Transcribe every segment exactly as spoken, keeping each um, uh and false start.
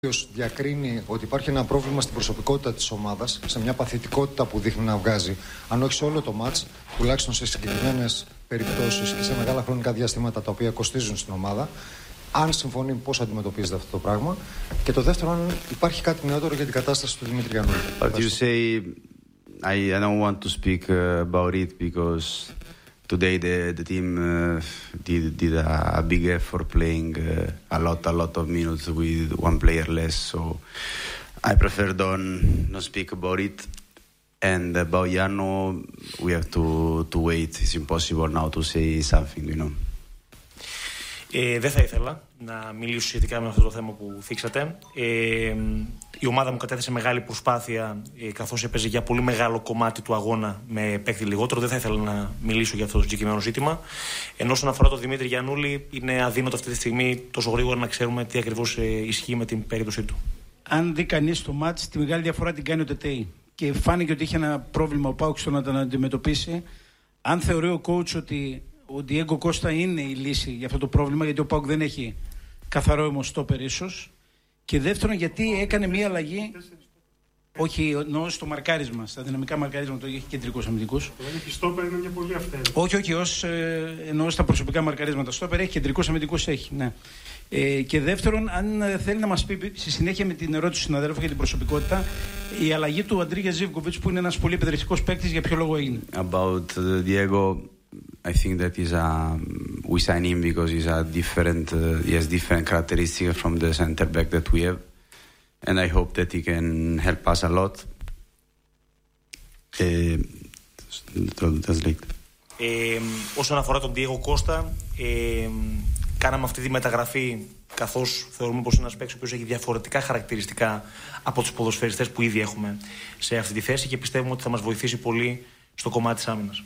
Διακρίνει ότι υπάρχει ένα πρόβλημα στην προσωπικότητα της ομάδας, σε μια παθητικότητα που δείχνει να βγάζει, αν όχι σε όλο το μάτς, τουλάχιστον σε συγκεκριμένες περιπτώσεις και σε μεγάλα χρονικά διαστήματα τα οποία κοστίζουν στην ομάδα. Αν συμφωνεί, πώς αντιμετωπίζετε αυτό το πράγμα. Και το δεύτερο, αν υπάρχει κάτι νεότερο για την κατάσταση του Δημήτρη Γιαννούλη. But you say, I, I don't want to speak uh, about it because today the, the team uh, did, did a, a big effort playing uh, a lot, a lot of minutes with one player less. So I prefer don't not speak about it. And about Yano, we have to, to wait. It's impossible now to say something, you know. Ε, δεν θα ήθελα να μιλήσω σχετικά με αυτό το θέμα που θίξατε. Ε, η ομάδα μου κατέθεσε μεγάλη προσπάθεια, ε, καθώς έπαιζε για πολύ μεγάλο κομμάτι του αγώνα με παίκτη λιγότερο. Δεν θα ήθελα να μιλήσω για αυτό το συγκεκριμένο ζήτημα. Ενώ όσον αφορά τον Δημήτρη Γιαννούλη, είναι αδύνατο αυτή τη στιγμή τόσο γρήγορα να ξέρουμε τι ακριβώς ε, ισχύει με την περίπτωσή του. Αν δει κανείς το μάτς, τη μεγάλη διαφορά την κάνει ο Τετέι. Και φάνηκε ότι είχε ένα πρόβλημα ο Πάουκ στο να τον αντιμετωπίσει. Αν θεωρεί ο coach ότι ο Ντιέγκο Κώστα είναι η λύση για αυτό το πρόβλημα, γιατί ο Πάουκ δεν έχει καθαρό αιμοστόπερ ίσως. Και δεύτερον, γιατί έκανε μία αλλαγή. Όχι, εννοώ στο μαρκάρισμα, στα δυναμικά μαρκάρισμα, το έχει κεντρικούς αμυντικούς. Το έχει στόπερ, είναι μια πολύ αυθαίρετη. Όχι, όχι, ως, ε, εννοώ στα προσωπικά μαρκαρίσματα. Στόπερ έχει κεντρικούς αμυντικούς, έχει, ναι. Ε, και δεύτερον, αν θέλει να μας πει στη συνέχεια με την ερώτηση του συναδέλφου για την προσωπικότητα, η αλλαγή του Αντρίγια Ζίβκοβιτς, που είναι ένας πολύ επιδραστικός παίκτης, για ποιο λόγο έγινε. About uh, Diego, I think that is a, we sign him because he's a different, uh, he has different characteristics from the center back that we have, and I hope that he can help us a lot. Uh, ε, όσον αφορά τον Diego Κώστα, ε, κάναμε αυτή τη μεταγραφή καθώς θεωρούμε πως είναι ένας παίκτης ο οποίος έχει διαφορετικά χαρακτηριστικά από τους ποδοσφαιριστές που ήδη έχουμε σε αυτή τη θέση και πιστεύουμε ότι θα μας βοηθήσει πολύ στο κομμάτι της άμυνας.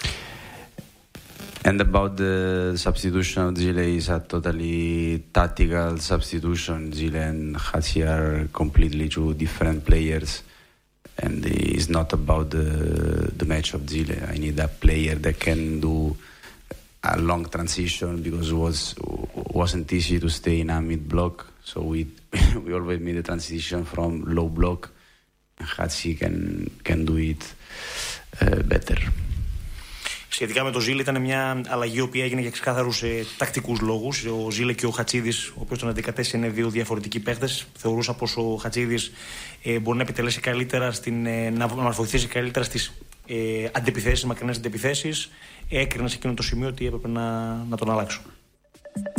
And about the substitution of Gile is a totally tactical substitution. Gile and Hatsi are completely two different players, and it's not about the the match of Gile. I need a player that can do a long transition because it was wasn't easy to stay in a mid block. So we we always made the transition from low block, and Hatsi can can do it uh, better. Σχετικά με το Ζήλε, ήταν μια αλλαγή η οποία έγινε για ξεκάθαρους ε, τακτικούς λόγους. Ο Ζήλε και ο Χατσίδης, ο οποίος τον αντικατέστησε, είναι δύο διαφορετικοί παίχτες. Θεωρούσα πως ο Χατσίδης ε, μπορεί να επιτελέσει καλύτερα, στην, ε, να μας βοηθήσει καλύτερα στις ε, αντεπιθέσεις, μακρινές αντεπιθέσεις. Έκρινα σε εκείνο το σημείο ότι έπρεπε να, να τον αλλάξω.